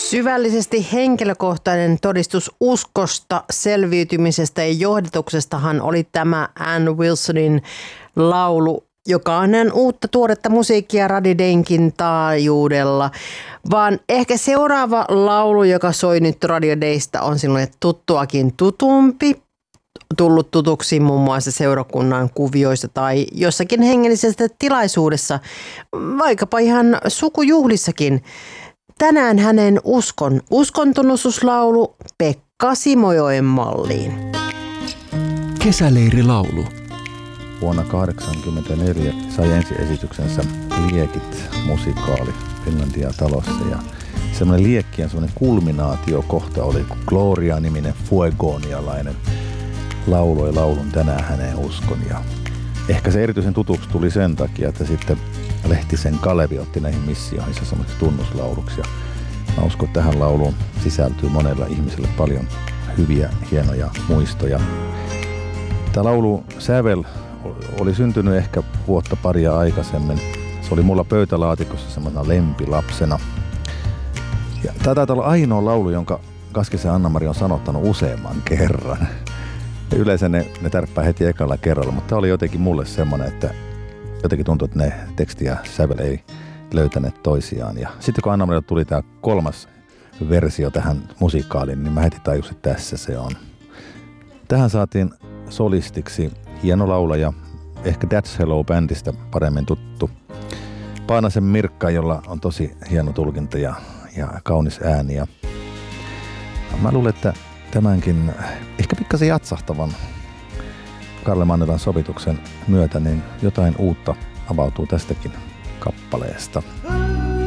Syvällisesti henkilökohtainen todistus uskosta, selviytymisestä ja johdatuksestahan oli tämä Ann Wilsonin laulu, joka on uutta tuoretta musiikkia Radio Daynkin taajuudella. Vaan ehkä seuraava laulu, joka soi nyt Radio Daysta, on sinulle tuttuakin tutumpi. Tullut tutuksi muun muassa seurakunnan kuvioissa tai jossakin hengellisessä tilaisuudessa, vaikkapa ihan sukujuhlissakin. Tänään hänen uskontunnustuslaulu Pekka Simojoen malliin. Kesäleirilaulu. Vuonna 1984 sai ensiesityksensä Liekit musikaali Finlandia-talossa ja semmoinen liekkien semmoinen kulminaatiokohta oli, kun Gloria-niminen fuegonialainen lauloi laulun Tänään häneen uskon. Ja ehkä se erityisen tutuksi tuli sen takia, että sitten Lehtisen Kalevi otti näihin missioihinsa semmoiseksi tunnuslauluksi. Ja mä uskon, että tähän lauluun sisältyy monella ihmiselle paljon hyviä, hienoja muistoja. Tämä laulu sävel oli syntynyt ehkä vuotta paria aikaisemmin. Se oli mulla pöytälaatikossa semmoisena lempilapsena. Ja tämä taitaa olla ainoa laulu, jonka Kaskisen Anna-Mari on sanottanut useamman kerran. Ja yleensä ne tärppää heti ekalla kerralla, mutta tämä oli jotenkin mulle semmoinen, että jotenkin tuntui, että ne teksti ja sävel ei löytäneet toisiaan. Ja sitten kun Anna-Marille tuli tämä kolmas versio tähän musikaaliin, niin mä heti tajusin, että tässä se on. Tähän saatiin solistiksi hieno laulaja, ehkä That's Hello-bändistä paremmin tuttu Paanasen Mirkka, jolla on tosi hieno tulkinta ja kaunis ääni. Ja mä luulen, että tämänkin ehkä pikkasen jatsahtavan Karle Mannelan sovituksen myötä niin jotain uutta avautuu tästäkin kappaleesta.